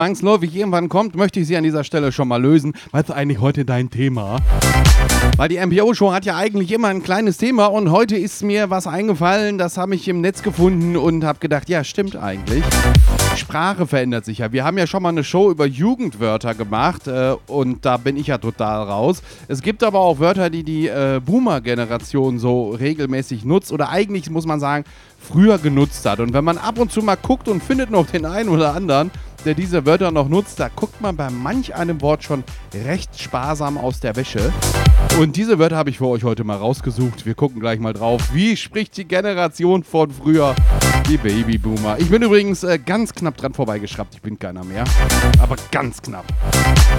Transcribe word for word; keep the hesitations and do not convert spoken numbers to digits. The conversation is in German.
zwangsläufig irgendwann kommt, möchte ich sie an dieser Stelle schon mal lösen. Was ist eigentlich heute dein Thema? Weil die M P O-Show hat ja eigentlich immer ein kleines Thema und heute ist mir was eingefallen, das habe ich im Netz gefunden und habe gedacht, ja, stimmt eigentlich. Sprache verändert sich ja. Wir haben ja schon mal eine Show über Jugendwörter gemacht äh, und da bin ich ja total raus. Es gibt aber auch Wörter, die die äh, Boomer-Generation so regelmäßig nutzt oder eigentlich, muss man sagen, früher genutzt hat. Und wenn man ab und zu mal guckt und findet noch den einen oder anderen, der diese Wörter noch nutzt, da guckt man bei manch einem Wort schon recht sparsam aus der Wäsche. Und diese Wörter habe ich für euch heute mal rausgesucht. Wir gucken gleich mal drauf. Wie spricht die Generation von früher, die Babyboomer? Ich bin übrigens äh, ganz knapp dran vorbeigeschraubt. Ich bin keiner mehr, aber ganz knapp.